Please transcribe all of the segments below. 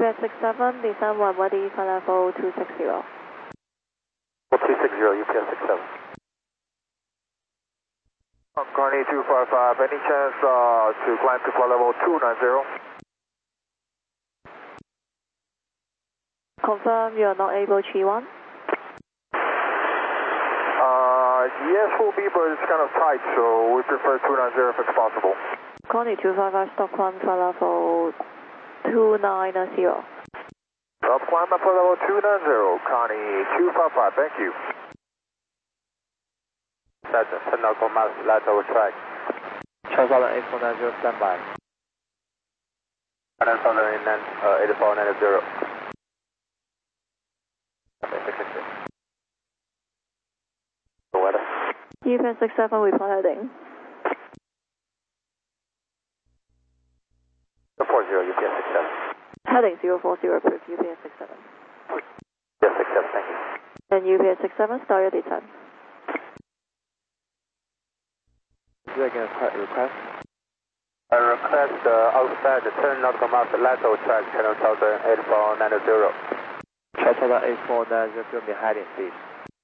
UPS 67, descend 1 ready for level 260. Level 260, UPS 67. Connie 255, any chance to climb to flight level 290? Confirm you are not able to Chi-1? Yes, will be, but it's kind of tight, so we prefer 290 if it's possible. Connie 255, stop climb for level 290. Stop climb up for level 290, Connie 255, thank you. That's 10 nautical miles, lateral track. Southern 8490, standby. Southern 8490. The weather. UPS 67, report heading. 040, UPS 67. Heading 040, approved UPS 67. UPS 67, thank you. And UPS 67, start your descent. Again, request. I request outside 10 nautical miles, lateral track, channel Southern 8490. Southern 8490, film me heading, please.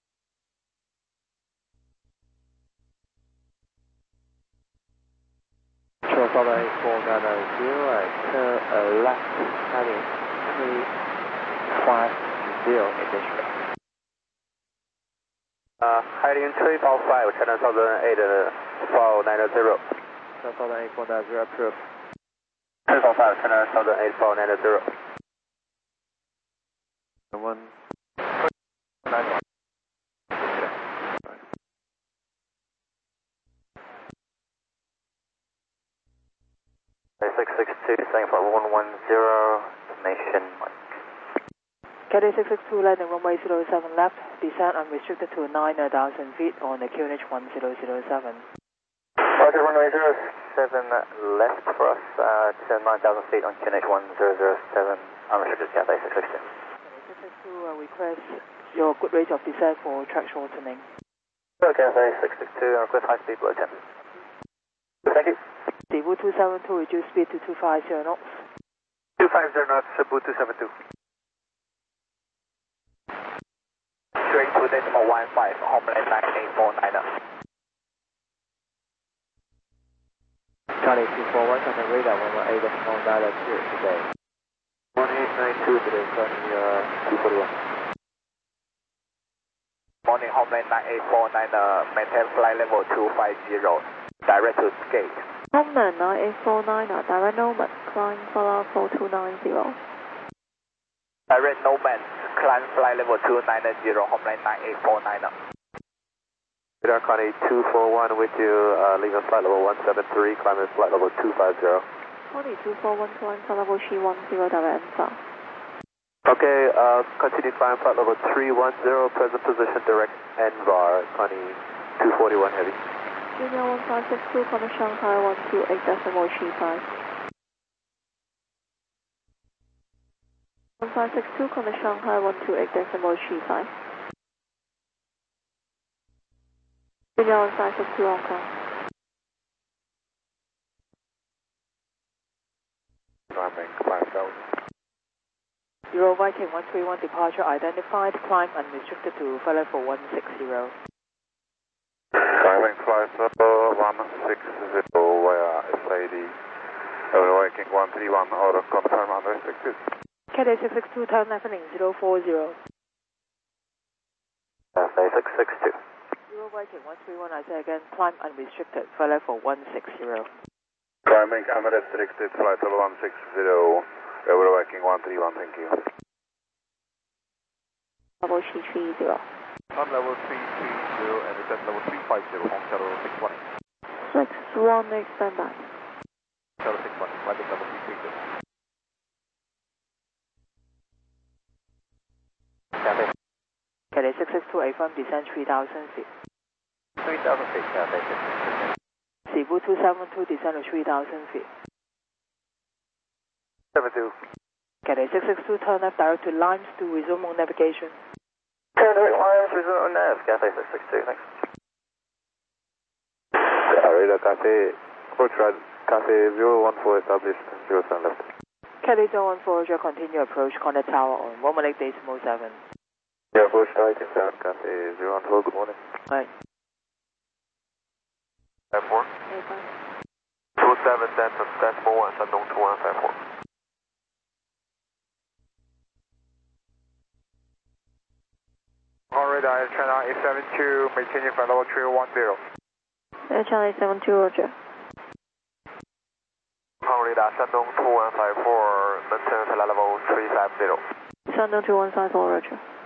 Southern 8490, turn left, heading 350 initial. Heading 355, channel Southern 8490. Southern 8490, approved. 355, channel Southern 8490. 1. 662, saying for 110, Nation Mike. Cathay 662, landing runway 07 left, descent unrestricted to 9,000 feet on the QNH 1007. Roger, runway 07 left for us to 9,000 feet on QNH 1007, unrestricted Cathay 662. Cathay 662, request your good rate of descent for track shortening. Cathay 662, request high speed below 10. Thank you. Cebu 272, reduce speed to 250 knots. 250 knots, Cebu 272. Straight to decimal 15, homeland 9849. Charlie 241, on the radar 118.9 today. 1892 today, Connie 241. Morning, homeland 9849, maintain flight level 250, direct to gate. Homeland 9849, direct Nomad, climb for level 290. Direct Nomad, climb flight level 290, homeland 9849. Radar Connie 241 with you, leaving flight level 173, climbing flight level 250. Connie 241, climb for level 310, direct answer. Okay, continue climb flight level 310, present position direct NVAR, Connie 241 heavy. Junior 1562, come Shanghai 128.35. 1562, come Shanghai 128.35. Junior 1562, Hong Kong. Climbing 5000. Euro Viking 131, departure identified, climb unrestricted to flight level 160. Climbing flight level 160 via SAD. Euro Viking 131, order confirm unrestricted. Cathay 662, turn left heading 040. Cathay 662. Euro Viking 131, I say again, climb unrestricted, flight level 160. Climbing unrestricted, flight level 160, Euro Viking 131, thank you. Level 330. On level 330 and descent level 350, on Shadow 618. 618, stand by. Shadow 618, landing level 330. Cathay 662, affirm descent 3,000 feet. 3,000 feet, Cathay 662. Cebu 272, descend to 3,000 feet. 72. Cathay 662, turn left direct to Limes to resume on navigation. Turn right Limes, resume on nav, Cathay 662, thanks. Radar Cathay, approach right, Cathay 014 established, 07 left. Kelly 014 Roger, continue approach, contact tower on 1 minute decimal 7. Yeah, approach right in sound, copy 014, good morning. Right. 54. 27 decimal 1, 山东2154。On radar, China 872, maintaining flight level 310. China 872, Roger. On radar, 山东2154, maintain flight level 350. 山东2154, Roger.